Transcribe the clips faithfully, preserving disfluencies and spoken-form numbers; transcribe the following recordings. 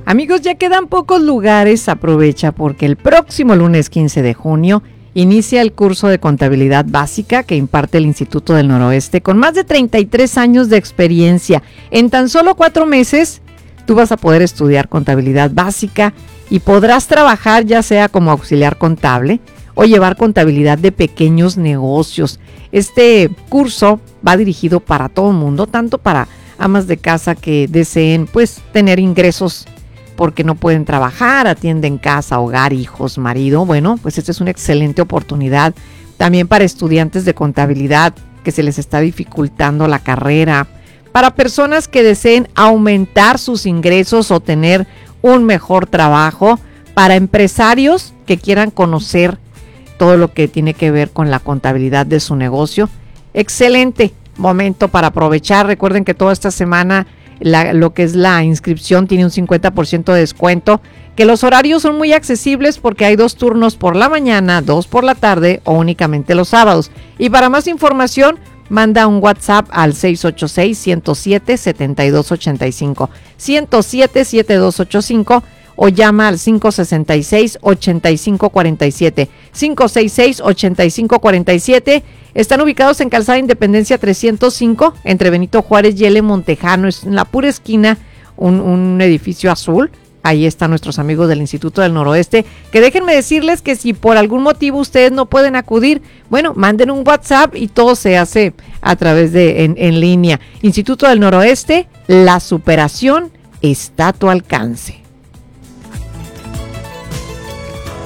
Amigos, ya quedan pocos lugares, aprovecha porque el próximo lunes quince de junio inicia el curso de contabilidad básica que imparte el Instituto del Noroeste con más de treinta y tres años de experiencia. En tan solo cuatro meses tú vas a poder estudiar contabilidad básica y podrás trabajar ya sea como auxiliar contable o llevar contabilidad de pequeños negocios. Este curso va dirigido para todo el mundo, tanto para amas de casa que deseen pues tener ingresos porque no pueden trabajar, atienden casa, hogar, hijos, marido. Bueno, pues esta es una excelente oportunidad. También para estudiantes de contabilidad que se les está dificultando la carrera. Para personas que deseen aumentar sus ingresos o tener un mejor trabajo. Para empresarios que quieran conocer todo lo que tiene que ver con la contabilidad de su negocio. Excelente momento para aprovechar. Recuerden que toda esta semana La, lo que es la inscripción tiene un cincuenta por ciento de descuento, que los horarios son muy accesibles porque hay dos turnos por la mañana, dos por la tarde o únicamente los sábados. Y para más información, manda un WhatsApp al seis ocho seis, uno cero siete, siete dos ocho cinco, uno cero siete, siete dos ocho cinco o llama al cinco seis seis, ocho cinco cuatro siete, cinco seis seis, ocho cinco cuatro siete. Están ubicados en Calzada Independencia trescientos cinco, entre Benito Juárez y L. Montejano. Es en la pura esquina, un, un edificio azul. Ahí están nuestros amigos del Instituto del Noroeste. Que déjenme decirles que si por algún motivo ustedes no pueden acudir, bueno, manden un WhatsApp y todo se hace a través de en, en línea. Instituto del Noroeste, la superación está a tu alcance.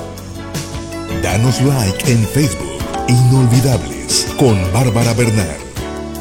Danos like en Facebook. Inolvidables con Bárbara Bernal.